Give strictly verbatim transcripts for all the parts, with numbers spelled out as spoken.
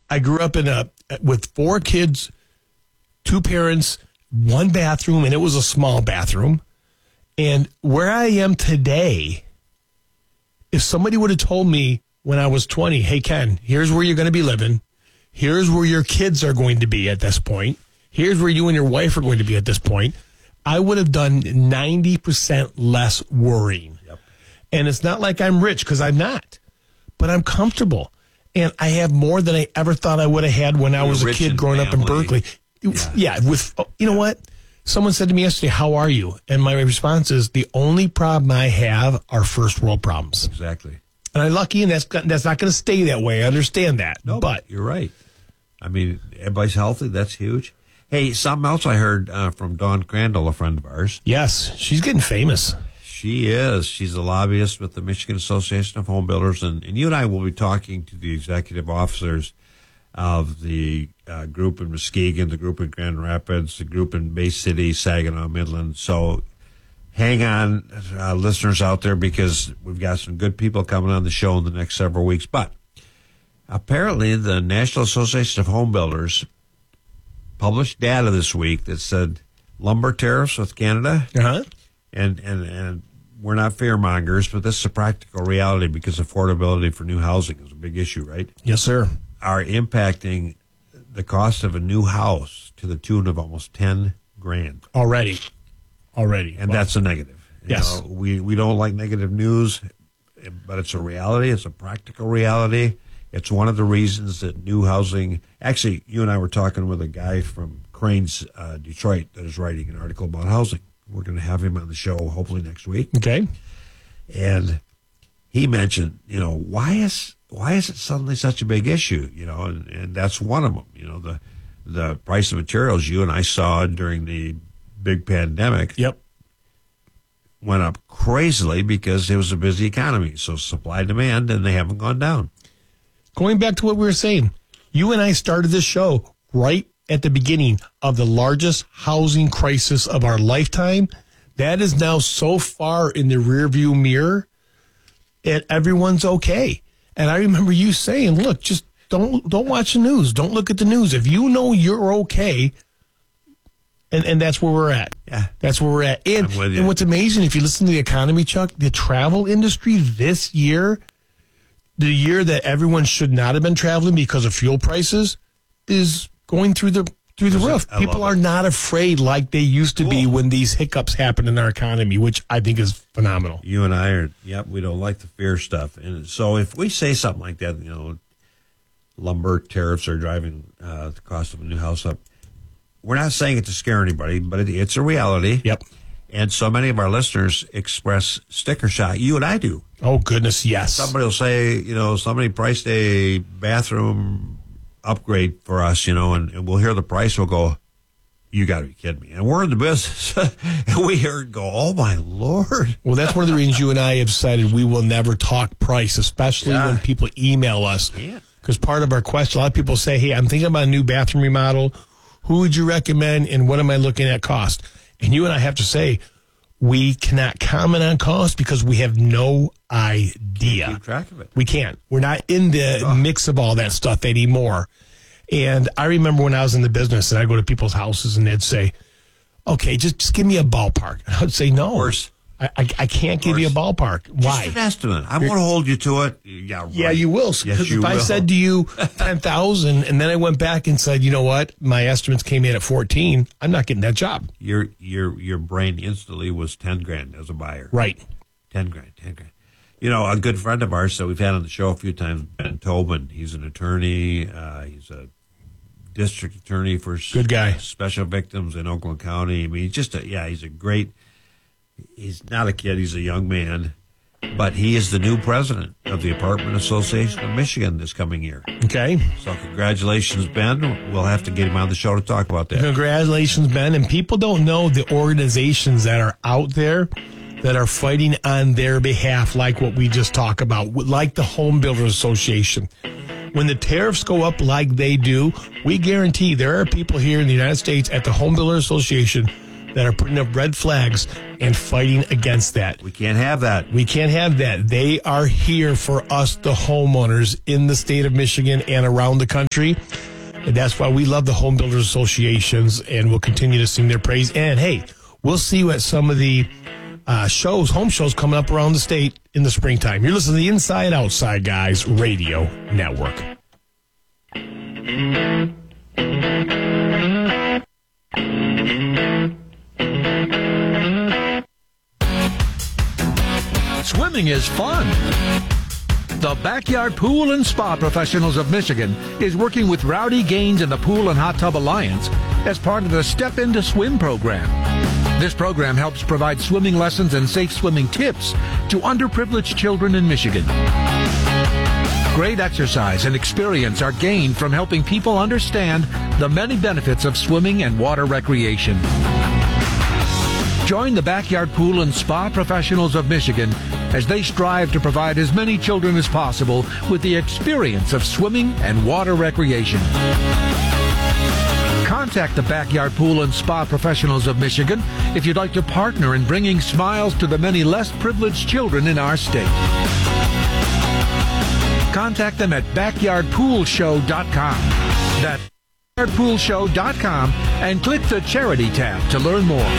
I grew up in a with four kids, two parents, one bathroom, and it was a small bathroom. And where I am today, if somebody would have told me when I was twenty, hey, Ken, here's where you're going to be living. Here's where your kids are going to be at this point. Here's where you and your wife are going to be at this point. I would have done ninety percent less worrying. Yep. And it's not like I'm rich, because I'm not. But I'm comfortable. And I have more than I ever thought I would have had when I was a kid growing up in Berkeley. Yeah. yeah, with you know what? Someone said to me yesterday, how are you? And my response is, the only problem I have are first world problems. Exactly. And I'm lucky, and that's that's not going to stay that way. I understand that. No, but you're right. I mean, everybody's healthy. That's huge. Hey, something else I heard uh, from Dawn Crandall, a friend of ours. Yes, she's getting famous. She is. She's a lobbyist with the Michigan Association of Home Builders, and, and you and I will be talking to the executive officers of the uh, group in Muskegon, the group in Grand Rapids, the group in Bay City, Saginaw, Midland. So hang on, uh, listeners out there, because we've got some good people coming on the show in the next several weeks. But apparently the National Association of Home Builders published data this week that said lumber tariffs with Canada, uh-huh. and, and, and we're not fear-mongers, but this is a practical reality, because affordability for new housing is a big issue, right? Yes, sir. Are impacting the cost of a new house to the tune of almost ten grand. Already. Already. And well, that's a negative. You yes. know, we, we don't like negative news, but it's a reality. It's a practical reality. It's one of the reasons that new housing, actually, you and I were talking with a guy from Cranes, uh, Detroit, that is writing an article about housing. We're going to have him on the show hopefully next week. Okay. And he mentioned, you know, why is why is it suddenly such a big issue? You know, and, and that's one of them. You know, the the price of materials you and I saw during the big pandemic. Yep. Went up crazily because it was a busy economy. So supply demand, and they haven't gone down. Going back to what we were saying, you and I started this show right at the beginning of the largest housing crisis of our lifetime. That is now so far in the rearview mirror, and everyone's okay. And I remember you saying, look, just don't don't watch the news. Don't look at the news. If you know you're okay, and, and that's where we're at. Yeah. That's where we're at. And, and what's amazing, if you listen to the economy, Chuck, the travel industry this year, the year that everyone should not have been traveling because of fuel prices, is going through the through the roof. People are not afraid like they used to be when these hiccups happen in our economy, which I think is phenomenal. You and I are, yep, we don't like the fear stuff. And so if we say something like that, you know, lumber tariffs are driving uh, the cost of a new house up, we're not saying it to scare anybody, but it, it's a reality. Yep. And so many of our listeners express sticker shock. You and I do. Oh, goodness, yes. Somebody will say, you know, somebody priced a bathroom upgrade for us, you know, and, and we'll hear the price. We'll go, you got to be kidding me. And we're in the business. And we hear it go, oh, my Lord. Well, that's one of the reasons you and I have decided we will never talk price, especially yeah. when people email us. Because part of our question, a lot of people say, hey, I'm thinking about a new bathroom remodel. Who would you recommend, and what am I looking at cost? And you and I have to say, we cannot comment on cost because we have no idea. Keep track of it. We can't. We're not in the oh. mix of all that stuff anymore. And I remember when I was in the business and I'd go to people's houses and they'd say, okay, just, just give me a ballpark. And I would say, no. Of course. I, I, I can't give you a ballpark. Why? Just an estimate. I want to hold you to it. Yeah, right. Yeah, you will. Because yes, if I will. said to you ten thousand and then I went back and said, you know what, my estimates came in at fourteen, I'm not getting that job. Your your your brain instantly was ten grand as a buyer. Right. Ten grand, ten grand. You know, a good friend of ours that we've had on the show a few times, Ben Tobin. He's an attorney. Uh, he's a district attorney for good guy. Special victims in Oakland County. I mean, he's just a, yeah, he's a great, he's not a kid, he's a young man, but he is the new president of the Apartment Association of Michigan this coming year. Okay. So congratulations, Ben. We'll have to get him on the show to talk about that. Congratulations, Ben. And people don't know the organizations that are out there that are fighting on their behalf, like what we just talked about, like the Home Builders Association. When the tariffs go up like they do, we guarantee there are people here in the United States at the Home Builders Association that are putting up red flags and fighting against that. We can't have that. We can't have that. They are here for us, the homeowners in the state of Michigan and around the country. And that's why we love the Home Builders Associations, and we'll continue to sing their praise. And, hey, we'll see you at some of the uh, shows, home shows coming up around the state in the springtime. You're listening to the Inside Outside Guys Radio Network. Swimming is fun. The Backyard Pool and Spa Professionals of Michigan is working with Rowdy Gaines and the Pool and Hot Tub Alliance as part of the Step Into Swim program. This program helps provide swimming lessons and safe swimming tips to underprivileged children in Michigan. Great exercise and experience are gained from helping people understand the many benefits of swimming and water recreation. Join the Backyard Pool and Spa Professionals of Michigan as they strive to provide as many children as possible with the experience of swimming and water recreation. Contact the Backyard Pool and Spa Professionals of Michigan if you'd like to partner in bringing smiles to the many less privileged children in our state. Contact them at backyard pool show dot com. That's backyard pool show dot com and click the Charity tab to learn more.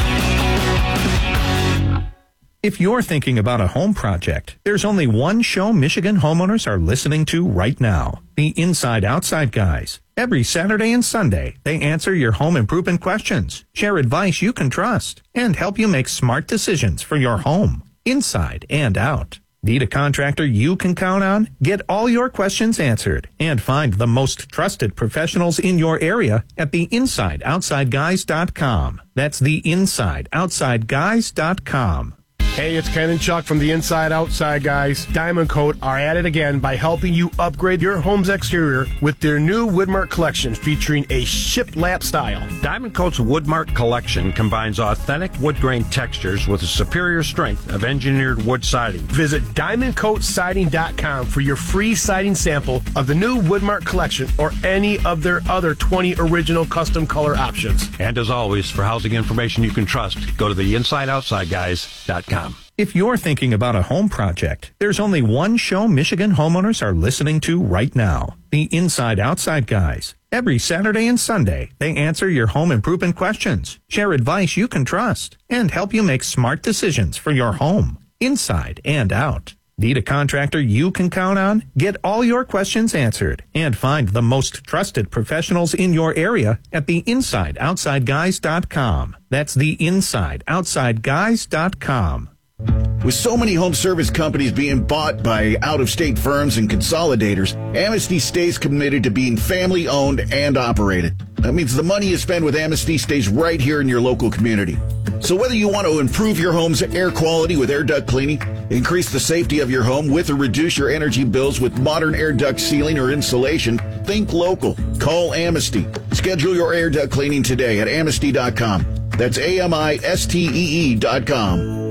If you're thinking about a home project, there's only one show Michigan homeowners are listening to right now. The Inside Outside Guys. Every Saturday and Sunday, they answer your home improvement questions, share advice you can trust, and help you make smart decisions for your home, inside and out. Need a contractor you can count on? Get all your questions answered and find the most trusted professionals in your area at the inside outside guys dot com. That's the inside outside guys dot com. Hey, it's Ken and Chuck from the Inside Outside Guys. Diamond Coat are at it again by helping you upgrade your home's exterior with their new Woodmark collection featuring a shiplap style. Diamond Coat's Woodmark collection combines authentic wood grain textures with a superior strength of engineered wood siding. Visit diamond coat siding dot com for your free siding sample of the new Woodmark collection or any of their other twenty original custom color options. And as always, for housing information you can trust, go to the inside outside guys dot com. If you're thinking about a home project, there's only one show Michigan homeowners are listening to right now. The Inside Outside Guys. Every Saturday and Sunday, they answer your home improvement questions, share advice you can trust, and help you make smart decisions for your home, inside and out. Need a contractor you can count on? Get all your questions answered and find the most trusted professionals in your area at the inside outside guys dot com. That's the inside outside guys dot com. With so many home service companies being bought by out-of-state firms and consolidators, Amnesty stays committed to being family-owned and operated. That means the money you spend with Amnesty stays right here in your local community. So whether you want to improve your home's air quality with air duct cleaning, increase the safety of your home with or reduce your energy bills with modern air duct sealing or insulation, think local. Call Amnesty. Schedule your air duct cleaning today at amnesty dot com. That's A M I S T E E dot com.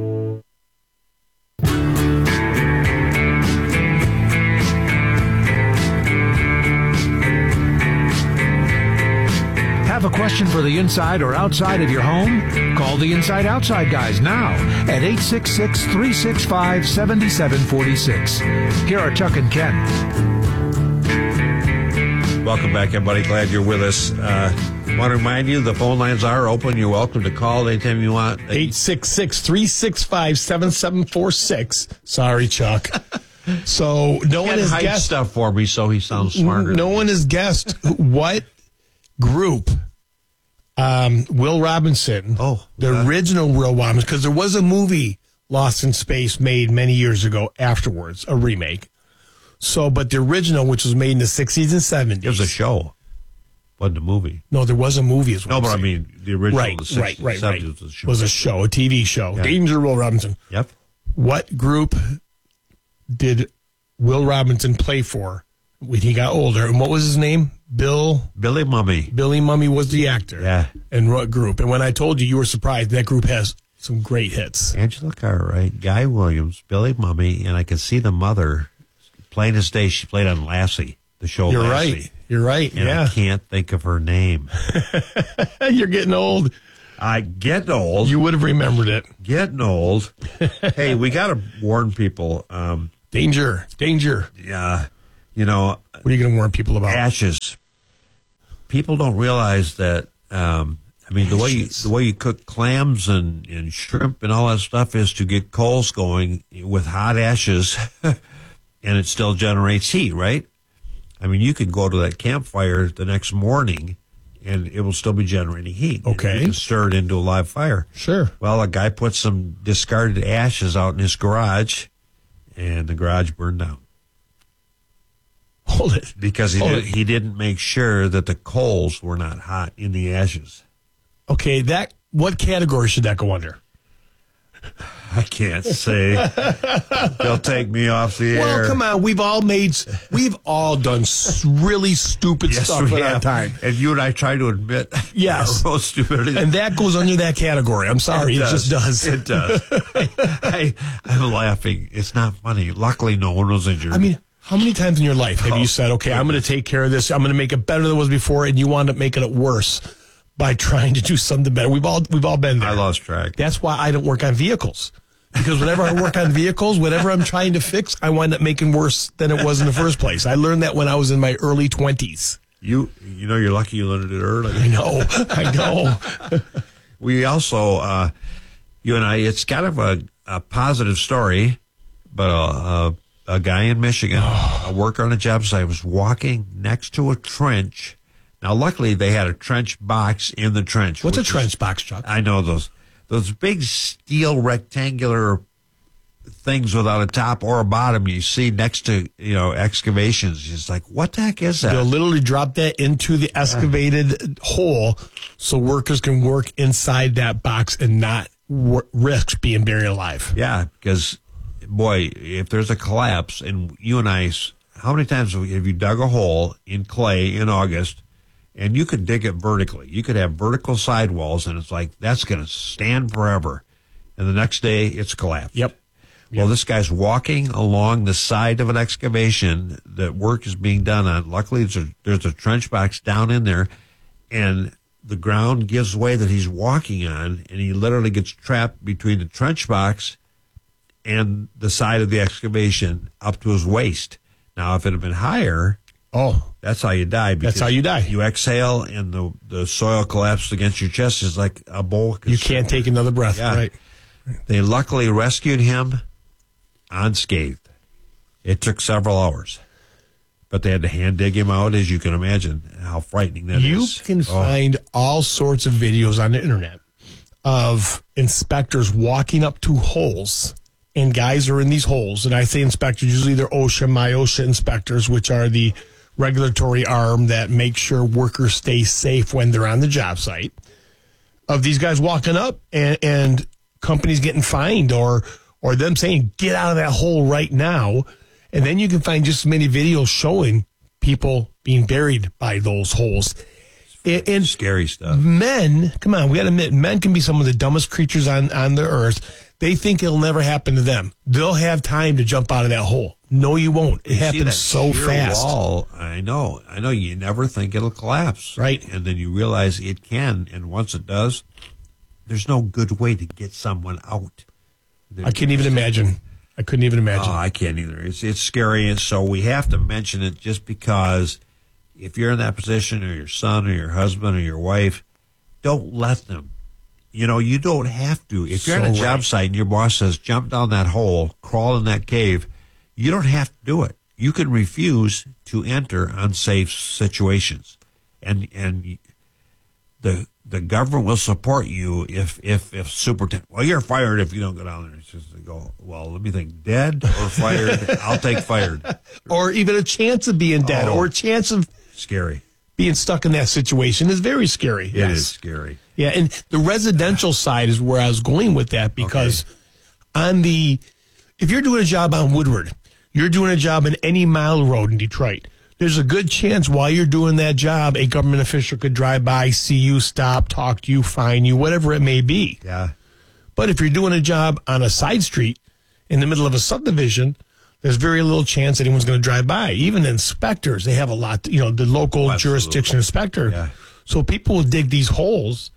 Have a question for the inside or outside of your home? Call the Inside Outside Guys now at eight six six, three six five, seven seven four six. Here are Chuck and Ken. Welcome back, everybody. Glad you're with us. Uh, want to remind you, the phone lines are open. You're welcome to call anytime you want. eight six six, three six five, seven seven four six. Sorry, Chuck. So no one has guessed stuff for me, so he sounds smarter. No one has guessed what group um, Will Robinson, oh, the uh, original Will Robinson, because there was a movie, Lost in Space, made many years ago afterwards, a remake. So, but the original, which was made in the sixties and seventies. It was a show. Wasn't a movie. No, there was a movie as well. No, but I mean, the original, right, the sixties, right, right, right. was a show. Was a show, a T V show. Yeah. Danger Will Robinson. Yep. What group did Will Robinson play for when he got older? And what was his name? Bill? Billy Mummy. Billy Mummy was the actor. Yeah. And what group? And when I told you, you were surprised. That group has some great hits. Angela Cartwright, Guy Williams, Billy Mummy, and I can see the mother, plain as day, she played on Lassie, the show You're Lassie. right. You're right. And yeah. I can't think of her name. You're getting old. I getting old. You would have remembered it. Getting old. Hey, we got to warn people. Um, danger, danger. Yeah, you know. What are you going to warn people about? Ashes. People don't realize that. Um, I mean, ashes. the way you, the way you cook clams and, and shrimp and all that stuff is to get coals going with hot ashes, and it still generates heat, right? I mean, you can go to that campfire the next morning, and it will still be generating heat. Okay. And you can stir it into a live fire. Sure. Well, a guy put some discarded ashes out in his garage, and the garage burned down. Hold it. Because he, Hold did, it. he didn't make sure that the coals were not hot in the ashes. Okay, that what category should that go under? I can't say. They'll take me off the air. Well, come on. We've all made, we've all done s- really stupid Yes, stuff we in our have. time. And you and I try to admit Yes. our own stupidity. And that goes under that category. I'm sorry. It, just does. It does. I, I'm laughing. It's not funny. Luckily, no one was injured. I mean, how many times in your life have Oh, you said, okay, I'm going to take care of this. I'm going to make it better than it was before, and you wound up making it worse by trying to do something better? We've all, we've all been there. I lost track. That's why I don't work on vehicles. Because whenever I work on vehicles, whatever I'm trying to fix, I wind up making worse than it was in the first place. I learned that when I was in my early twenties. You, you know, you're lucky you learned it early. I know. I know. We also, uh, you and I, it's kind of a, a positive story, but a, a, a guy in Michigan, a worker on a job site, was walking next to a trench. Now, luckily, they had a trench box in the trench. What's a which is- trench box, Chuck? I know those. Those big steel rectangular things without a top or a bottom you see next to, you know, excavations. It's like, what the heck is that? They'll literally drop that into the excavated hole so workers can work inside that box and not w- risk being buried alive. Yeah, because, boy, if there's a collapse, and you and I, how many times have you dug a hole in clay in August, and you could dig it vertically? You could have vertical sidewalls, and it's like, that's going to stand forever. And the next day, it's collapsed. Yep. Well, this guy's walking along the side of an excavation that work is being done on. Luckily, there's a, there's a trench box down in there, and the ground gives way that he's walking on, and he literally gets trapped between the trench box and the side of the excavation up to his waist. Now, if it had been higher, Oh, that's how you die. That's how you die. You exhale, and the, the soil collapses against your chest. It's like a bowl. you can't take another breath. Yeah. Right. They luckily rescued him unscathed. It took several hours, but they had to hand dig him out, as you can imagine how frightening that You is. can Oh, find all sorts of videos on the internet of inspectors walking up to holes, and guys are in these holes. And I say inspectors, usually they're OSHA, MyOSHA inspectors, which are the regulatory arm that makes sure workers stay safe when they're on the job site. Of these guys walking up and, and companies getting fined, or or them saying, get out of that hole right now. And then you can find just as many videos showing people being buried by those holes. And, and scary stuff. men, come on, we got to admit, men can be some of the dumbest creatures on, on the earth. They think it'll never happen to them. They'll have time to jump out of that hole. No, you won't. It You see that happens so sheer fast. Wall, I know. I know. You never think it'll collapse. Right. And then you realize it can. And once it does, there's no good way to get someone out. I can't even imagine. I couldn't even imagine. Oh, I can't either. It's it's scary, and so we have to mention it just because if you're in that position, or your son, or your husband, or your wife, don't let them. You know, you don't have to. If you're So on a job right. site and your boss says, jump down that hole, crawl in that cave, you don't have to do it. You can refuse to enter unsafe situations. And and the the government will support you if if if superintendent, well, you're fired if you don't go down there. It's just to go, well, let me think, dead or fired? I'll take fired. Or even a chance of being dead, Oh. or a chance of Scary. being stuck in that situation is very scary. It Yes. is scary. Yeah, and the residential side is where I was going with that, because on the, if you're doing a job on Woodward, you're doing a job in any mile road in Detroit, there's a good chance while you're doing that job, a government official could drive by, see you, stop, talk to you, fine you, whatever it may be. Yeah. But if you're doing a job on a side street in the middle of a subdivision, there's very little chance anyone's going to drive by. Even inspectors, they have a lot, you know, the local Absolutely. jurisdiction inspector. Yeah. So people will dig these holes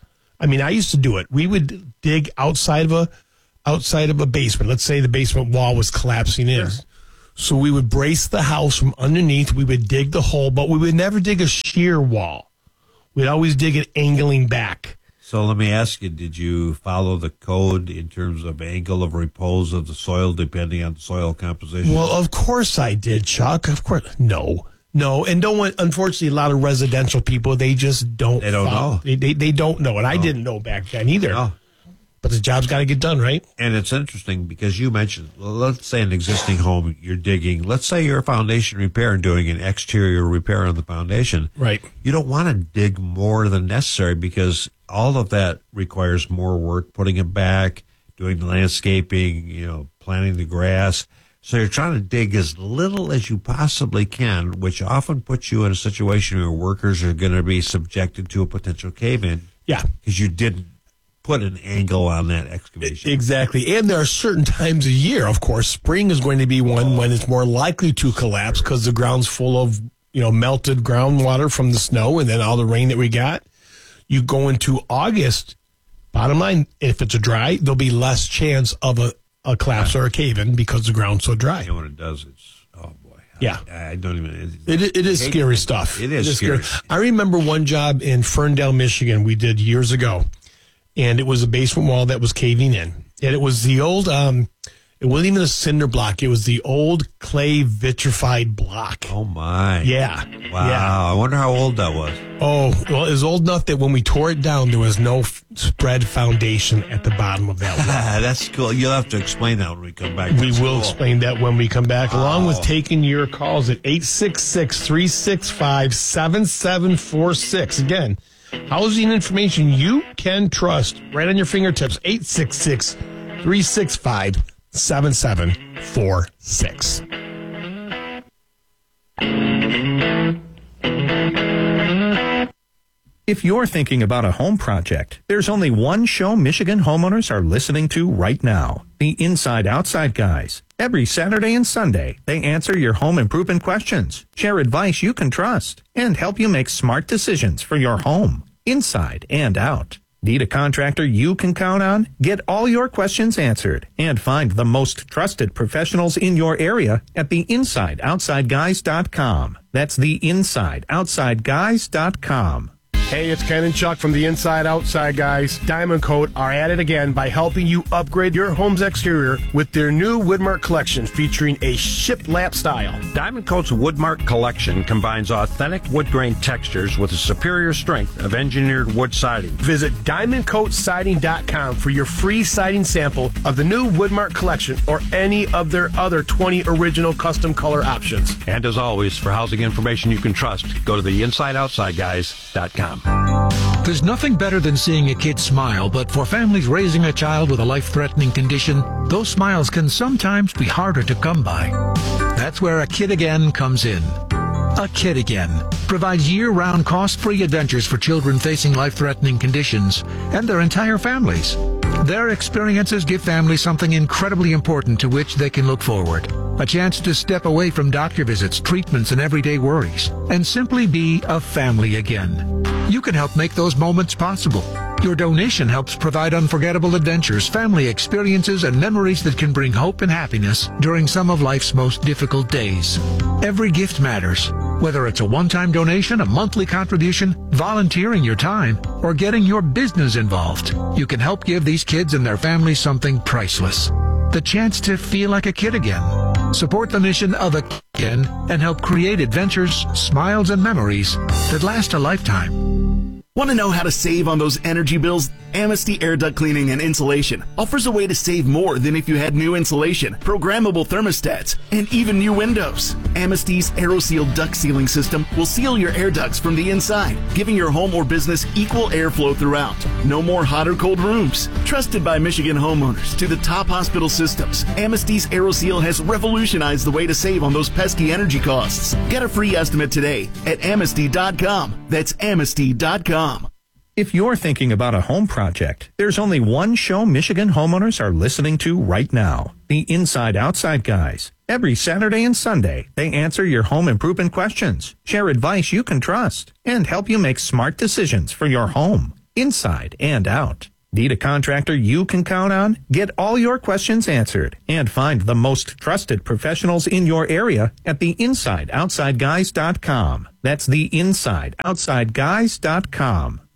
I mean, I used to do it. We would dig outside of a outside of a basement. Let's say the basement wall was collapsing in. Sure. So we would brace the house from underneath. We would dig the hole, but we would never dig a sheer wall. We'd always dig it angling back. So let me ask you, did you follow the code in terms of angle of repose of the soil depending on the soil composition? Well, of course I did, Chuck. Of course. No. No. And don't want, unfortunately, a lot of residential people, they just don't They don't follow. know. They, they, they don't know. And No. I didn't know back then either. No. But the job's got to get done, right? And it's interesting because you mentioned, well, let's say an existing home, you're digging, let's say you're a foundation repair and doing an exterior repair on the foundation. Right. You don't want to dig more than necessary because all of that requires more work, putting it back, doing the landscaping, you know, planting the grass. So you're trying to dig as little as you possibly can, which often puts you in a situation where workers are going to be subjected to a potential cave-in. Yeah. Because you didn't put an angle on that excavation. Exactly. And there are certain times a year, of course, spring is going to be one when it's more likely to collapse because the ground's full of, you know, melted groundwater from the snow and then all the rain that we got. You go into August, bottom line, if it's a dry, there'll be less chance of a, a collapse or a cave-in because the ground's so dry. You know what it does? It's, oh boy. Yeah. I, I don't even. It, it is scary stuff. It is scary. I remember one job in Ferndale, Michigan we did years ago. And it was a basement wall that was caving in. And it was the old, um, it wasn't even a cinder block. It was the old clay vitrified block. Oh, my. Yeah. Wow. Yeah. I wonder how old that was. Oh, well, it was old enough that when we tore it down, there was no f- spread foundation at the bottom of that wall. That's cool. You'll have to explain that when we come back. We That's will cool. explain that when we come back, along with Wow. taking your calls at eight six six, three six five, seven seven four six. Again, housing information you can trust right on your fingertips. eight six six, three six five, seven seven four six. If you're thinking about a home project, there's only one show Michigan homeowners are listening to right now. The Inside Outside Guys. Every Saturday and Sunday, they answer your home improvement questions, share advice you can trust, and help you make smart decisions for your home, inside and out. Need a contractor you can count on? Get all your questions answered and find the most trusted professionals in your area at the inside outside guys dot com. That's the inside outside guys dot com. Hey, it's Ken and Chuck from the Inside Outside Guys. Diamond Coat are at it again by helping you upgrade your home's exterior with their new Woodmark collection featuring a shiplap style. Diamond Coat's Woodmark collection combines authentic wood grain textures with a superior strength of engineered wood siding. Visit diamond coat siding dot com for your free siding sample of the new Woodmark collection or any of their other twenty original custom color options. And as always, for housing information you can trust, go to the inside outside guys dot com. There's nothing better than seeing a kid smile, but for families raising a child with a life-threatening condition, those smiles can sometimes be harder to come by. That's where A Kid Again comes in. A Kid Again provides year-round cost-free adventures for children facing life-threatening conditions and their entire families. Their experiences give families something incredibly important to which they can look forward. A chance to step away from doctor visits, treatments, and everyday worries, and simply be a family again. You can help make those moments possible. Your donation helps provide unforgettable adventures, family experiences, and memories that can bring hope and happiness during some of life's most difficult days. Every gift matters, whether it's a one-time donation, a monthly contribution, volunteering your time, or getting your business involved. You can help give these kids and their families something priceless. The chance to feel like a kid again. Support the mission of A Kid Again and help create adventures, smiles, and memories that last a lifetime. Want to know how to save on those energy bills? Amnesty Air Duct Cleaning and Insulation offers a way to save more than if you had new insulation, programmable thermostats, and even new windows. Amnesty's AeroSeal duct sealing system will seal your air ducts from the inside, giving your home or business equal airflow throughout. No more hot or cold rooms. Trusted by Michigan homeowners to the top hospital systems, Amnesty's AeroSeal has revolutionized the way to save on those pesky energy costs. Get a free estimate today at amnesty dot com. That's amnesty dot com. If you're thinking about a home project, there's only one show Michigan homeowners are listening to right now. The Inside Outside Guys. Every Saturday and Sunday, they answer your home improvement questions, share advice you can trust, and help you make smart decisions for your home, inside and out. Need a contractor you can count on? Get all your questions answered and find the most trusted professionals in your area at the inside outside guys dot com. That's the inside outside guys dot com.